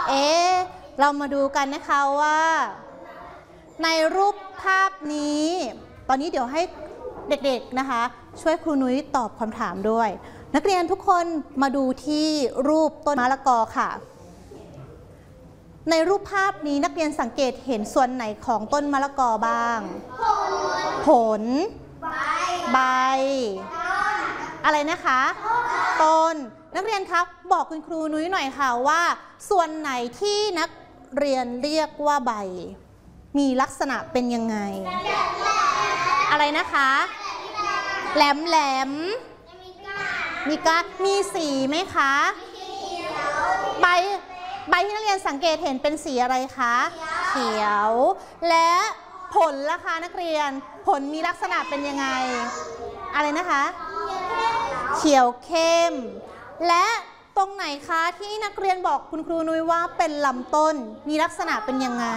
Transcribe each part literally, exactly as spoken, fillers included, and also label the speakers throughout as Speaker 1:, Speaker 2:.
Speaker 1: เอ๊ะเรามาดูกันนะคะว่าในรูปภาพนี้ตอนนี้เดี๋ยวให้เด็กๆนะคะช่วยครูนุ้ยตอบคำถามด้วยนักเรียนทุกคนมาดูที่รูปต้นมะละกอค่ะในรูปภาพนี้นักเรียนสังเกตเห็นส่วนไหนของต้นมะละกอบ้างผลใบอะไรนะคะต้นนักเรียนครับบอกคุณครูนุ้ยหน่อยค่ะว่าส่วนไหนที่นักเรียนเรียกว่าใบมีลักษณะเป็นยังไงอะไรนะคะแหลมแหลมมีก้านมีสีไหมคะใบใบที่นักเรียนสังเกตเห็นเป็นสีอะไรคะเขียวและผลล่ะคะนักเรียนผลมีลักษณะเป็นยังไงอะไรนะคะเขียวเข้มและตรงไหนคะที่นักเรียนบอกคุณครูนุ้ยว่าเป็นลำต้นมีลักษณะเป็นยังไง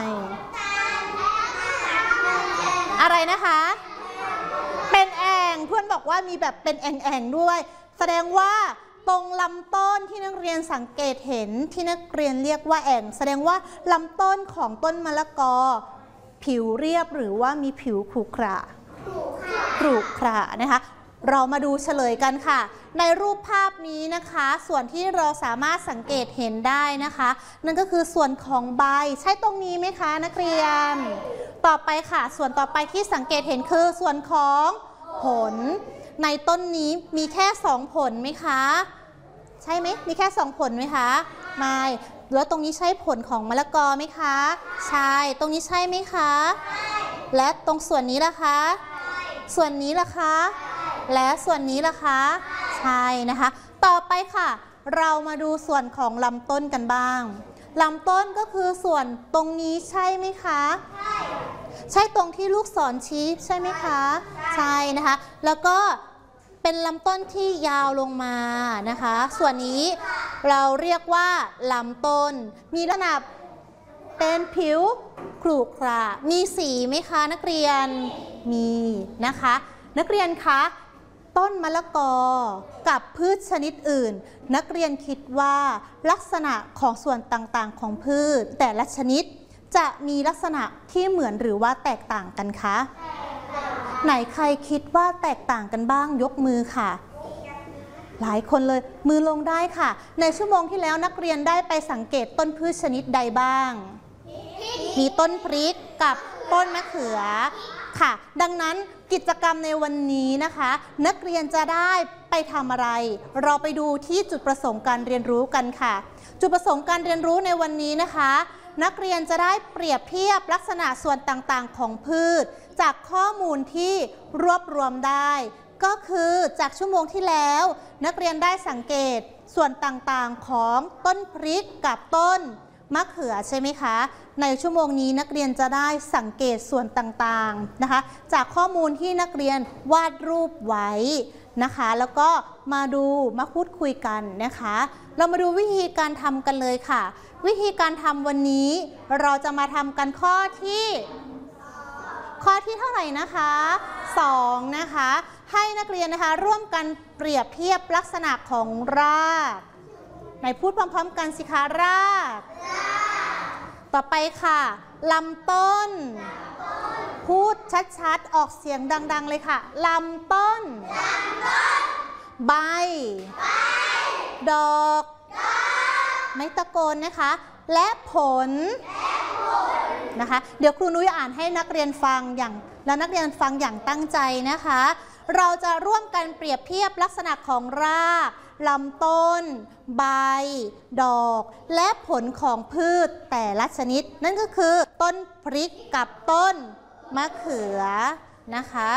Speaker 1: อะไรนะคะเป็นแอ่งเพื่อนบอกว่ามีแบบเป็นแอ่งๆด้วยแสดงว่าตรงลำต้นที่นักเรียนสังเกตเห็นที่นักเรียนเรียกว่าแอ่งแสดงว่าลำต้นของต้นมะละกอผิวเรียบหรือว่ามีผิวขรุขระขรุขระนะคะเรามาดูเฉลยกันค่ะในรูปภาพนี้นะคะส่วนที่เราสามารถสังเกตเห็นได้นะคะนั่นก็คือส่วนของใบใช่ตรงนี้ไหมคะนักเรียนต่อไปค่ะส่วนต่อไปที่สังเกตเห็นคือส่วนของผลในต้นนี้มีแค่สองผลไหมคะใช่ไหมมีแค่สองผลไหมคะไม่แล้วตรงนี้ใช่ผลของมะละกอไหมคะใช่ตรงนี้ใช่ไหมคะและตรงส่วนนี้ล่ะคะส่วนนี้ล่ะคะและส่วนนี้ล่ะคะใช่นะคะต่อไปค่ะเรามาดูส่วนของลำต้นกันบ้างลำต้นก็คือส่วนตรงนี้ใช่ไหมคะใช่ใช่ตรงที่ลูกศรชี้ใช่ไหมคะใช่นะคะแล้วก็เป็นลำต้นที่ยาวลงมานะคะส่วนนี้เราเรียกว่าลำต้นมีลักษณะเป็นผิวขรุขระมีสีไหมคะนักเรียนมีนะคะนักเรียนคะต้นมะละกอกับพืชชนิดอื่นนักเรียนคิดว่าลักษณะของส่วนต่างๆของพืชแต่ละชนิดจะมีลักษณะที่เหมือนหรือว่าแตกต่างกันคะไหนใครคิดว่าแตกต่างกันบ้างยกมือค่ะหลายคนเลยมือลงได้ค่ะในชั่วโมงที่แล้วนักเรียนได้ไปสังเกตต้นพืชชนิดใดบ้างมีต้นพริกกับต้นมะเขือค่ะดังนั้นกิจกรรมในวันนี้นะคะนักเรียนจะได้ไปทำอะไรเราไปดูที่จุดประสงค์การเรียนรู้กันค่ะจุดประสงค์การเรียนรู้ในวันนี้นะคะนักเรียนจะได้เปรียบเทียบลักษณะส่วนต่างๆของพืชจากข้อมูลที่รวบรวมได้ก็คือจากชั่วโมงที่แล้วนักเรียนได้สังเกตส่วนต่างๆของต้นพริกกับต้นมะเขือใช่ไหมคะในชั่วโมงนี้นักเรียนจะได้สังเกตส่วนต่างๆนะคะจากข้อมูลที่นักเรียนวาดรูปไว้นะคะแล้วก็มาดูมาพูดคุยกันนะคะเรามาดูวิธีการทำกันเลยค่ะวิธีการทำวันนี้เราจะมาทำกันข้อที่ข้อที่เท่าไหร่นะคะสองนะคะให้นักเรียนนะคะร่วมกันเปรียบเทียบลักษณะของรากไหนพูดพร้อมๆกันสิคะรากต่อไปค่ะลำต้นพูดชัดๆออกเสียงดังๆเลยค่ะลำต้นใบดอกไม่ตะโกนนะคะและผลนะคะเดี๋ยวครูนุ้ยอ่านให้นักเรียนฟังอย่างแล้วนักเรียนฟังอย่างตั้งใจนะคะเราจะร่วมกันเปรียบเทียบลักษณะของรากลำต้นใบดอกและผลของพืชแต่ละชนิดนั่นก็คือต้นพริกกับต้นมะเขือนะคะ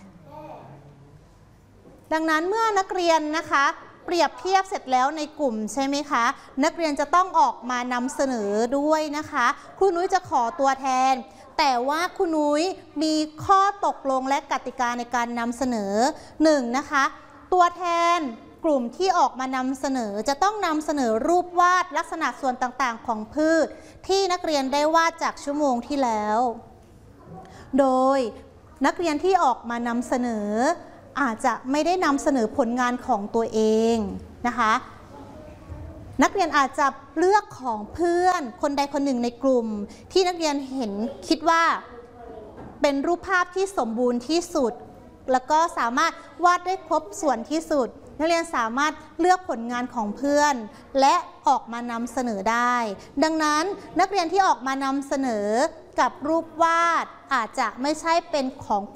Speaker 1: ดังนั้นเมื่อนักเรียนนะคะเปรียบเทียบเสร็จแล้วในกลุ่มใช่ไหมคะนักเรียนจะต้องออกมานำเสนอด้วยนะคะครูนุ้ยจะขอตัวแทนแต่ว่าครูนุ้ยมีข้อตกลงและกติกาในการนำเสนอหนึ่งนะคะตัวแทนกลุ่มที่ออกมานำเสนอจะต้องนำเสนอรูปวาดลักษณะส่วนต่างๆของพืชที่นักเรียนได้วาดจากชั่วโมงที่แล้วโดยนักเรียนที่ออกมานำเสนออาจจะไม่ได้นำเสนอผลงานของตัวเองนะคะนักเรียนอาจจะเลือกของเพื่อนคนใดคนหนึ่งในกลุ่มที่นักเรียนเห็นคิดว่าเป็นรูปภาพที่สมบูรณ์ที่สุดแล้วก็สามารถวาดได้ครบส่วนที่สุดนักเรียนสามารถเลือกผลงานของเพื่อนและออกมานำเสนอได้ดังนั้นนักเรียนที่ออกมานำเสนอกับรูปวาดอาจจะไม่ใช่เป็นของ